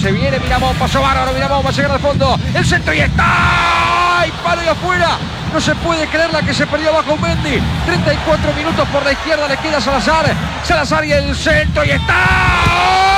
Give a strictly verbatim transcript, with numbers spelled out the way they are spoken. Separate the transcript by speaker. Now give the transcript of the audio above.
Speaker 1: se viene Miramón, pasó bárbaro, Miramón va a llegar al fondo, el centro y está, ¡ay, palo y afuera! No se puede creer la que se perdió bajo Mendy. treinta y cuatro minutos por la izquierda, le queda Salazar, Salazar y el centro y está.